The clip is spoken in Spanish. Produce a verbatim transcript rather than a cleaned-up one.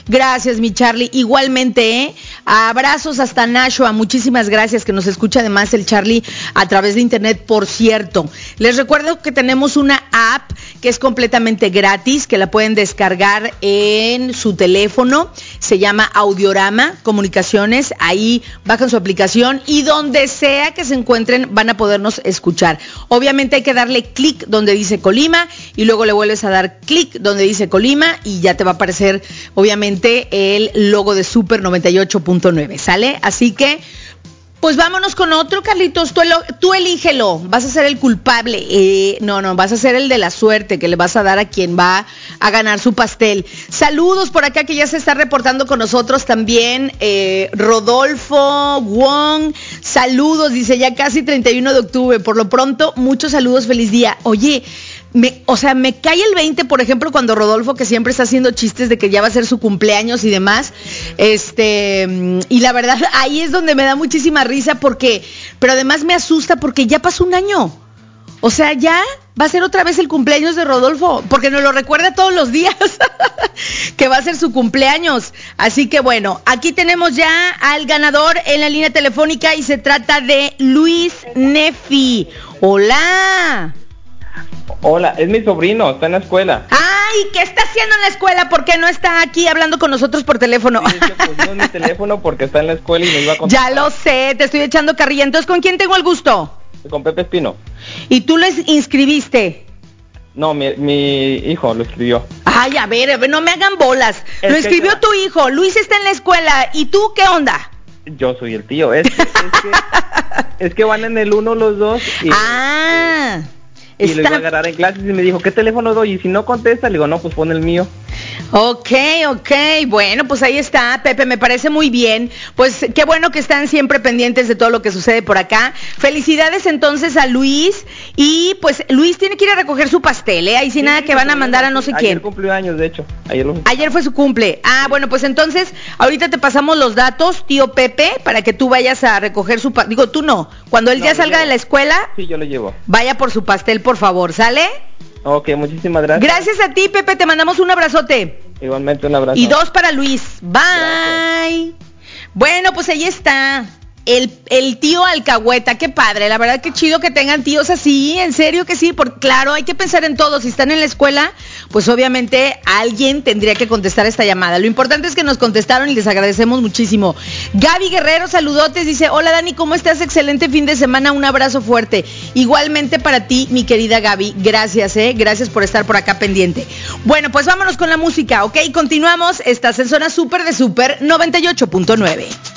Gracias, mi Charlie. Igualmente, ¿eh? Abrazos hasta Nashua. Muchísimas gracias, que nos escucha además el Charlie a través de internet, por cierto. Les recuerdo que tenemos una app que es completamente gratis, que la pueden descargar en su teléfono. Se llama Audiorama Comunicaciones. Ahí bajan su aplicación y donde sea que se encuentren van a podernos escuchar. Obviamente hay que darle clic donde dice Colima y luego le vuelves a dar clic donde dice Colima y ya te va a aparecer obviamente el logo de Super noventa y ocho punto nueve, ¿sale? Así que pues vámonos con otro, Carlitos, tú, tú elígelo, vas a ser el culpable, eh, no, no, vas a ser el de la suerte que le vas a dar a quien va a ganar su pastel. Saludos por acá que ya se está reportando con nosotros también, eh, Rodolfo Wong, saludos, dice ya casi treinta y uno de octubre, por lo pronto, muchos saludos, feliz día. Oye, Me, o sea, me cae el veinte, por ejemplo, cuando Rodolfo, que siempre está haciendo chistes de que ya va a ser su cumpleaños y demás, este, y la verdad, ahí es donde me da muchísima risa porque, pero además me asusta porque ya pasó un año. O sea, ya va a ser otra vez el cumpleaños de Rodolfo, porque nos lo recuerda todos los días, que va a ser su cumpleaños. Así que bueno, aquí tenemos ya al ganador en la línea telefónica y se trata de Luis Nefi. Hola. Hola, es mi sobrino, está en la escuela. Ay, ¿qué está haciendo en la escuela? ¿Por qué no está aquí hablando con nosotros por teléfono? Sí, es que pusimos mi teléfono porque está en la escuela y me iba a contestar. Ya lo sé, te estoy echando carrilla. Entonces, ¿con quién tengo el gusto? Con Pepe Espino. ¿Y tú lo inscribiste? No, mi, mi hijo lo escribió. Ay, a ver, a ver, no me hagan bolas. Es lo escribió que... tu hijo, Luis está en la escuela. ¿Y tú qué onda? Yo soy el tío, es que, es que, es que van en el uno los dos. Y, ah... Y Está... lo iba a agarrar en clases y me dijo, ¿qué teléfono doy? Y si no contesta, le digo, no, pues pon el mío. Ok, ok, bueno, pues ahí está, Pepe, me parece muy bien. Pues qué bueno que están siempre pendientes de todo lo que sucede por acá. Felicidades entonces a Luis. Y pues Luis tiene que ir a recoger su pastel, ¿eh? Ahí sin sí, nada que van a mandar a no sé ayer quién. Ayer cumplió años, de hecho. Ayer, lo... ayer fue su cumple. Ah, bueno, pues entonces ahorita te pasamos los datos, tío Pepe, para que tú vayas a recoger su pastel. Digo, tú no, cuando él no, ya salga de la escuela. Sí, yo lo llevo. Vaya por su pastel, por favor, ¿sale? Ok, muchísimas gracias. Gracias a ti, Pepe, te mandamos un abrazote. Igualmente un abrazo. Y dos para Luis. Bye. Gracias. Bueno, pues ahí está. El, el tío alcahueta, qué padre, la verdad que chido que tengan tíos así, en serio que sí, porque claro, hay que pensar en todo, si están en la escuela, pues obviamente alguien tendría que contestar esta llamada, lo importante es que nos contestaron y les agradecemos muchísimo. Gaby Guerrero, saludotes, dice, hola Dani, ¿cómo estás? Excelente fin de semana, un abrazo fuerte, igualmente para ti, mi querida Gaby, gracias, eh, gracias por estar por acá pendiente. Bueno, pues vámonos con la música, ok, continuamos, estás en zona súper de Super noventa y ocho punto nueve.